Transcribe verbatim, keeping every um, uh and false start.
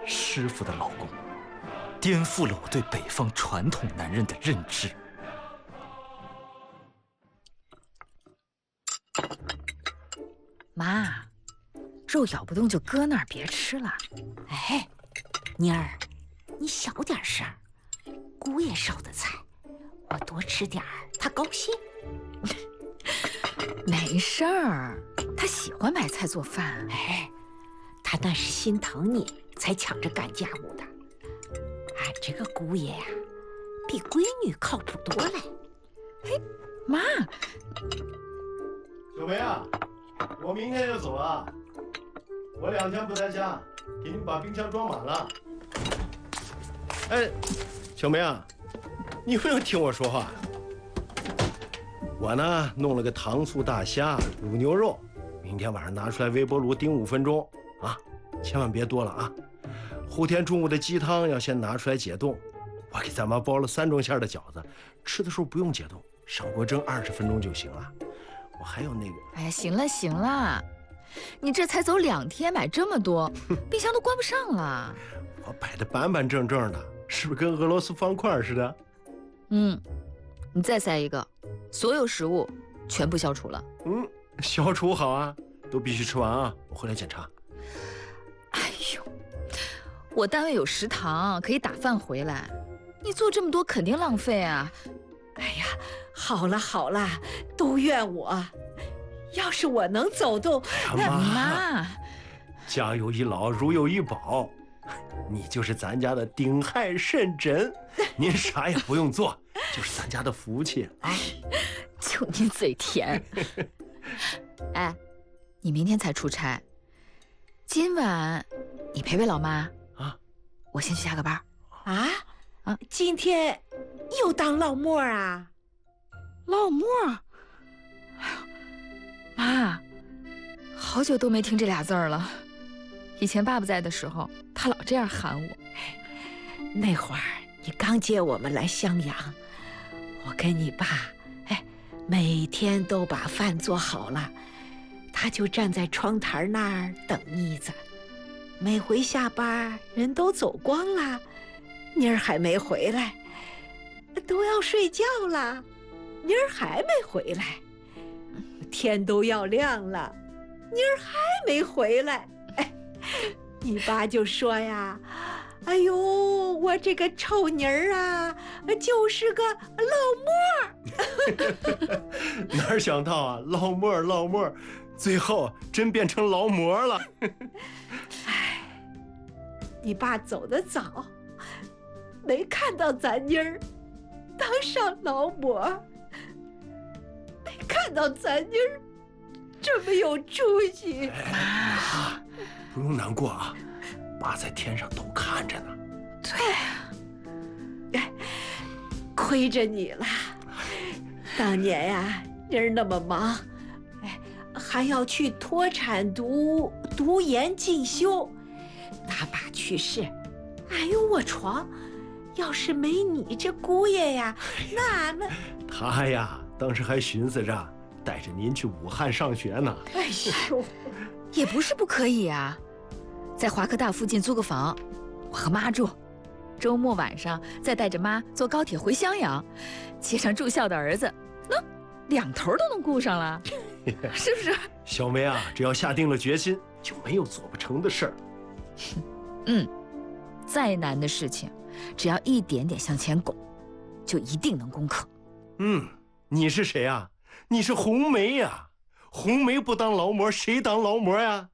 师傅的老公，颠覆了我对北方传统男人的认知。 妈，肉咬不动就搁那儿，别吃了。 哎，妮儿，你小点声，姑爷烧的菜，我多吃点儿，他高兴。 没事儿，他喜欢买菜做饭。 哎，他那是心疼你才抢着干家务的。俺这个姑爷呀、啊，比闺女靠谱多了。 嘿，妈， 小梅啊，我明天就走了，我两天不在家，给你们把冰箱装满了。哎，小梅啊，你有没有听我说话？我呢弄了个糖醋大虾、卤牛肉，明天晚上拿出来微波炉叮五分钟啊，千万别多了啊。后天中午的鸡汤要先拿出来解冻。我给咱妈包了三种馅的饺子，吃的时候不用解冻，上锅蒸二十分钟就行了。我还有那个…… 哎呀，行了行了，你这才走两天，买这么多，冰箱都关不上了。 我摆的板板正正的，是不是跟俄罗斯方块似的？ 嗯，你再塞一个，所有食物全部消除了。 嗯，消除好啊，都必须吃完啊，我回来检查。 哎呦，我单位有食堂，可以打饭回来。你做这么多肯定浪费啊！ 哎呀，好了好了，都怨我。要是我能走动， 那妈， 家有一老，如有一宝，你就是咱家的顶亥肾诊，您啥也不用做，就是咱家的福气啊！ 就你嘴甜。哎，你明天才出差，今晚你陪陪老妈啊， 我先去下个班。 啊啊！今天又当老莫啊？ 老莫？哎呦，妈，好久都没听这俩字儿了。以前爸爸在的时候，他老这样喊我。 那会儿你刚接我们来襄阳，我跟你爸，哎，每天都把饭做好了，他就站在窗台那儿等妮子。每回下班，人都走光了。妮儿还没回来，都要睡觉了，妮儿还没回来，天都要亮了，妮儿还没回来。哎，你爸就说呀，哎呦，我这个臭妮儿啊，就是个老莫。 哪想到啊，老莫老莫，最后真变成劳模了。 哎，你爸走得早，没看到咱妮儿当上劳模，没看到咱妮儿这么有出息。 妈，不用难过啊，爸在天上都看着呢。 对呀，哎，亏着你了。当年呀，妮儿那么忙，哎，还要去脱产读读研进修。他爸去世，哎呦我床。要是没你这姑爷呀，那那他呀，当时还寻思着带着您去武汉上学呢。 哎呦， 也不是不可以啊，在华科大附近租个房，我和妈住，周末晚上再带着妈坐高铁回襄阳，接上住校的儿子，那两头都能顾上了，是不是？ 小梅啊，只要下定了决心，就没有做不成的事儿。 嗯，再难的事情，只要一点点向前拱，就一定能攻克。 嗯，你是谁啊？你是红梅呀！红梅不当劳模，谁当劳模呀？